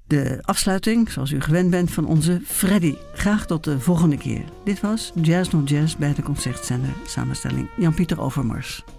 De afsluiting, zoals u gewend bent, van onze Freddy. Graag tot de volgende keer. Dit was Jazz Nog Jazz bij de Concertzender. Samenstelling Jan-Pieter Overmars.